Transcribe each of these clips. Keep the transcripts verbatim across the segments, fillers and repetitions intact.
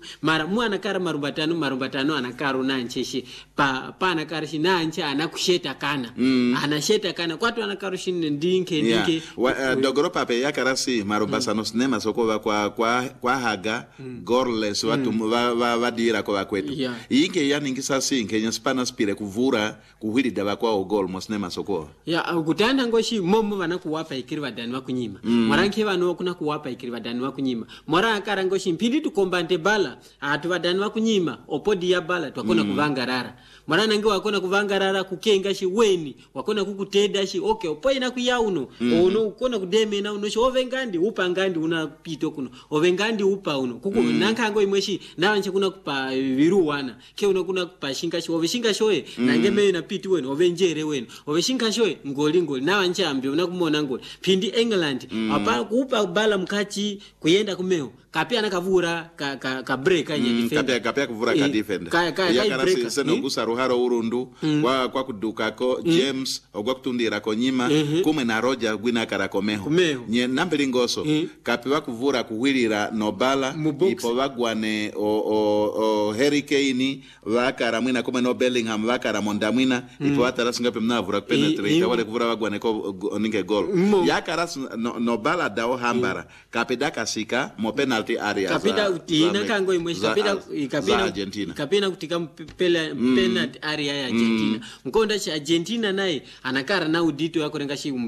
mara mu anakara marumbatano marumbatano anakaro nancheshi pa pa anakara shi nanche anakusheta kana mm. anasheta kana kwatu anakaro shi ndinke ndinke yeah. uh, dogoro pape yakarasi marumbasano mm. sinema soko kwa kwa kwa haga mm. gorles watu mm. va, va, vadira kwa kwetu yeah. Inge yaningisa sinke nyaspana spire kuvura kuhilida bakwa gol mo sinema soko ya yeah, kutanda ngoshi momo bana kuwapa ikiri badani wakunyima mm. maranke bano kuna kuwapa ikiri badani wakunyima mora akara ngoshi mpindi tukombante bala atu badani wakunyima opodi ya bala twakona mm. kuvangarara mara nange wakona kuvangarara kukenga shi weni wakona kukuteda shi okay opo ina kuyauno mm. ono ukona kudeme na uno shi ovengandi upa ngandi una pito kuno ovengandi upa uno kuku mm. nankango imweshi nawanche kuna kupa viru wana ke uno kuna kupa shinga shi oveshinga shoye mm. nange meyo na piti wenu ovenjere wenu oveshinga shoye ngoli ngoli nawanche ambi una kumona ngoli pindi England mm. apa kupa bala mkachi kuyenda kumeo kapia nakavura ka ka, ka break anye mm, defender kapia kapia kuvura ka defender ka ka yakarasi seno gusa ruharo urundu mm. kwa kwa kuduka ko mm. James ogwa kutundira ko nyima mm-hmm. kumwe na Roger gwina karakomeho kumeho. Nye nambeli ngoso mm. kapia kuvura kuhwirira nobala ipo bagwane o o, o Harry Kane vakara mwina kumwe no Bellingham vakara mondamwina mm. ipo atarasinga pemna vura penetrate wale kuvura bagwane ko ninge goal mm. yakarasi no, nobala dao hambara mm. kapida kasika mo penalty area kapida utina kango imweshi kapida kapina Argentina kapina kutika pela mm. penalty area ya Argentina mm. mkonda cha Argentina naye anakara na udito yako renga shi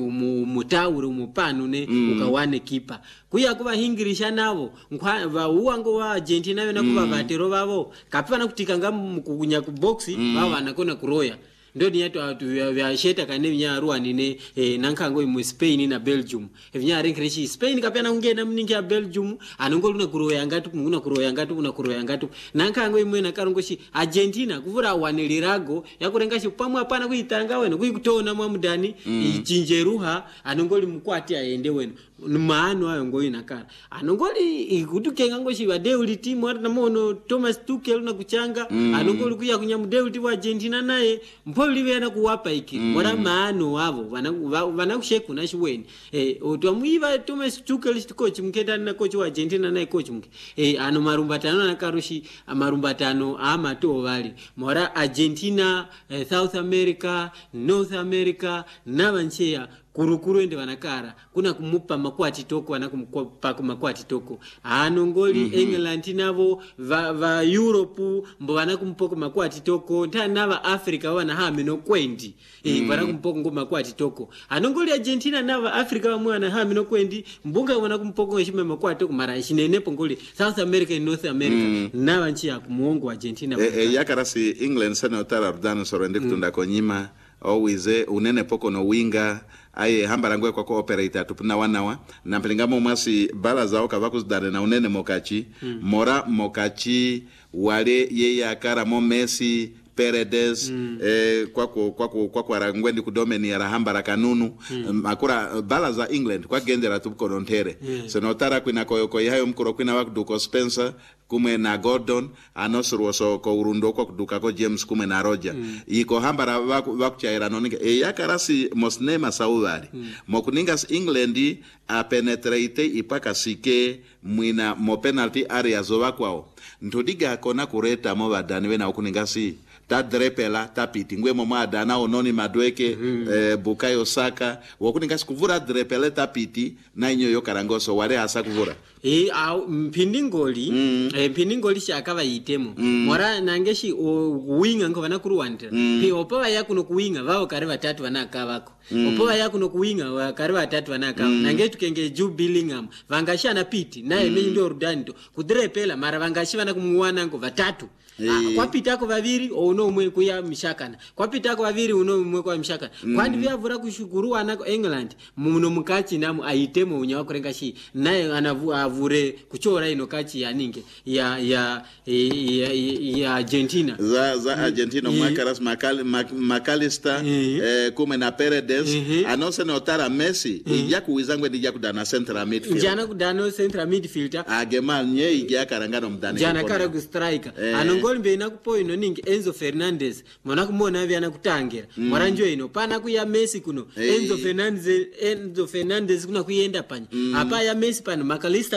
mutauru mupanu ne mm. ukawane kipa kuya kuba hingirisha nabo nkwa uwango wa Argentina yona kuba batero babo kapana kutika ngam kugunya ku box mm. baba anakona kuroya ndo ni yetu vya sheta kane nyaruwa nine eh, nankango imu Spain na Belgium evnya renkreshi Spain kapena ungena mningi ya Belgium anongo luna kuroya ngatu kuna kuroya ngatu kuna kuroya ngatu nankango imu na karongoshi Argentina kuvura wanelirago yakurengashi pamwe apana kuitanga weno kuitona mwamudani mm. ichinjeruha anongo limkwati aende weno maano ayo ngo inakara anongoli ikutukenga ngoshi wa Deuli timu hata namono Thomas Tuchel na kuchanga mm. anongoli kuya kunyamudeuli wa Argentina naye mpoli vena kuwapa iki mm. wala maano wavo vanakusheku na shiweni eh otwamuiva Thomas Tuchel coach mkenda na coach wa Argentina naye coach mke eh ano marumbatano na karushi marumbatano ama to vali mora Argentina eh, South America North America na vanchea kurukuru ende wanakara kuna kumupa makwati toko wanakumpa makwati toko anongoli mm-hmm. England navo va, va Europe mbo wanakumpoko makwati toko nta nava Africa wana hame no kwendi mm-hmm. e wanakumpoko ngo makwati toko anongoli Argentina nava Africa wa mwana hame no kwendi mbunga wanakumpoko ngishime makwati toko mara ishinenepo ngoli South America and North America mm-hmm. nava nchi ya kumuongo Argentina e, e, yakarasi England sana utara rudano sorende kutunda mm. konyima owize unene poko no winga aye hambarangwe kwa ko operator tupuna wanawa na mpelingamo mwasi bala zao kavaku zdare na unene mokachi mm. mora mokachi wale yeye akara mo Messi Paredes mm. eh kwa kwa kwa kwa kwa rangwendi kudomeni ya rahambara kanunu mm. akura bala za England kwa gendera tuko nontere yeah. senotara kwina koyoko yayo mkuro kwina wakuduko Spencer kume na Gordon anosuru so ko urundo kwa kuduka ko James kume na Roger mm. iko hambara wakuchaira noninga e yakarasi mosnema saudari mm. mokuningas England a penetrate ipaka sike mwina mo penalty area zo wakwao ntodiga kona kureta mo badani wena okuningasi ta drepela tapiti ngwe mama adana ononi madweke mm-hmm. eh, Bukayo Saka wakuninga sikuvura drepela tapiti na inyo yo karangoso wale hasa kuvura eh au mpindingoli mm. eh mpindingoli shakava yitemo mm. mora nangeshi winga ngo bana kuruwandira mm. pi opowa yakuno kuwinga vao kare batatu banaka bako mm. opowa yakuno kuwinga wa kare batatu banaka mm. nange tukenge Jude Bellingham vangashi na piti naye mm. ndio rudando kudrepela mara vangashi bana kumuwana ngo batatu Hey. Ah, kwa pitako vaviri ono umwe kuya mishakana kwa pitako vaviri uno umwe kwa mishakana mm. kwandi vyavura kushukuru anako England muno mukachi namu aitemo unya wakurenga shi naye anavu avure kuchora ino kachi ya ninge ya ya ya, ya, ya Argentina za za Argentina mm. mwakaras Macal McAllister mm. eh kume na Paredes mm. anose notara Messi mm. ya kuwizangwe ndi ya kudana central midfield jana kudana central midfielder agemal nye ya karangano mdani jana kara ku striker eh. anongo ngoli mbe nakupo ino ningi Enzo Fernandez mwana kumona avi anakutangira mm. mwaranjo ino pana kuya Messi kuno hey. Enzo Fernandez Enzo Fernandez kuna kuyenda panya mm. apa ya Messi pana McAllister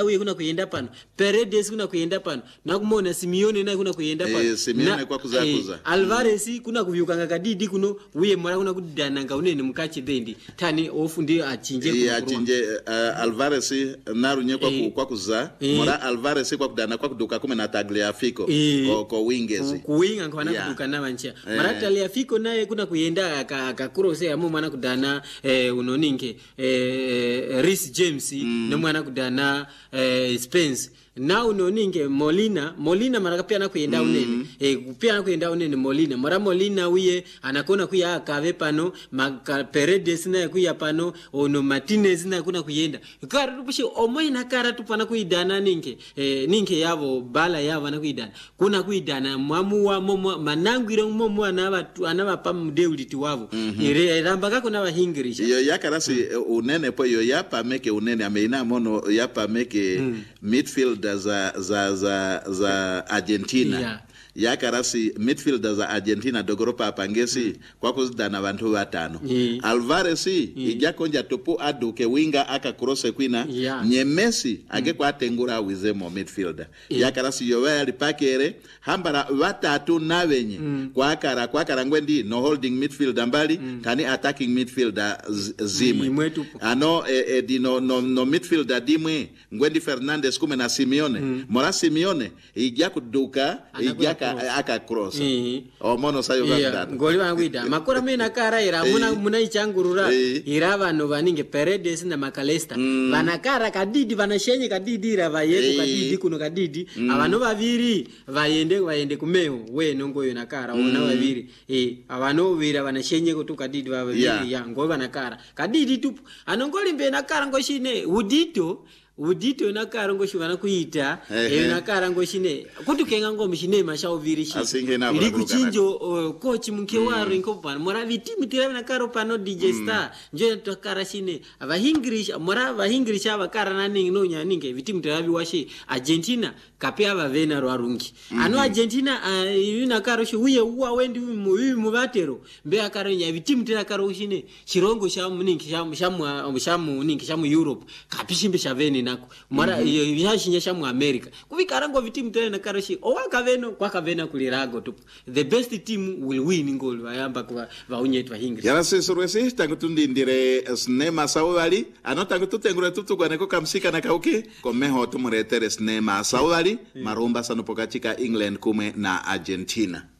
uye kuna kuyenda pano, Paredes kuna kuyenda pano, nakumona Simeone naye kuna kuyenda pano. Eh, Simeone kwa kuzakuza. Eh, Alvarez kuna kuvyukanga kadidi kuno uye mara kuna kudananga unene mukachi bendi tani ofu ndi achinje yeah, achinje uh, Alvarez narunye kwa, e, kwa kuza e, mora Alvarez kwa kudana kwa kuduka kume na Tagliafico e, ko, ko wingezi ku winga kwa na yeah. kuduka na wancha e. Mara Tagliafico naye kuna kuyenda akakurose amu mwana kudana eh, unoninge eh, Reece James mm. na mwana kudana eh, Spence na unoninge Molina Molina mara pia na kuyenda mm. unene eh pia na kuyenda unene Molina mara Molina uye anakona kuya akave pano maka Paredes na kuya pano ono Martinez na kuna kuyenda kara tupushi omwe na kara tupana kuidana ninge eh ninge yavo bala yavo na kuidana kuna kuidana mwamu wa momo manangwiro momo anabatu anabapa mdeuliti wavo mm -hmm. ire ramba kako na bahingirisha yo yakarasi mm. unene po yo yapa meke unene ameina mono yapa meke mm. midfield za za za za Argentina yeah. yakarasi midfielder za Argentina dogoropa apangesi mm. kwa kuzidana bantu batano yeah. Alvarez yeah. ijakonja topo aduke winga aka cross kwina yeah. Nyemesi age mm. kwa tengura wizemo midfielder yeah. yakarasi yowe alipakere hambara batatu nabenye mm. kwa kara kwa kara ngwendi no holding midfielder mbali mm. kani attacking midfielder zimwe mm. ano e, e, di no, no, no midfielder dimwe ngwendi Fernandes kume na Simeone mm. mora Simeone ija kuduka ija aka aka cross mm. o mono sayo yeah. batatu ngoli wangwida makora mena kara ira muna muna ichangurura ira bano baninge Paredes na Makalesta mm. banakara kadidi banashenye kadidi ira bayeku kadidi kuno kadidi mm. abano babiri bayende bayende kumeo we nongo yo nakara mm. ona babiri eh abano bira banashenye ko tukadidi babiri yeah. ya ngoli banakara kadidi tupu anongoli mbe nakara ngoshine udito udito nakara ngoshibana kuita e nakara ngoshine kutukenga ngo mishine masha ovirishi ili kuchinjo uh, coach mkewaro mm. inkopa mora vitimu tira nakaro pano D J Star mm. nje tukara shine abahingrisha mora abahingrisha bakara nani no nyaninge vitimu tira biwashi Argentina kapia bavena rwarungi mm -hmm. ano Argentina uh, nakaro shi uye uwa wendi mu mu batero mbe akaro nya vitimu tira karo shine shirongo sha muningi sha shamu shamu ningi shamu Europe kapishimbe shaveni nako mara mm -hmm. yashinyesha mu America kubikarango vitimu tena na karoshi owakaveno kwa kavena kulirago tu the best team will win goal bayamba kwa baunyetu bahingi yara sesorwese tangutundi ndire sinema sawali anota ngututengura tutugwaneko kamsika na kauke komeho tumuretere sinema sawali marumba sanopokachika England kume na Argentina.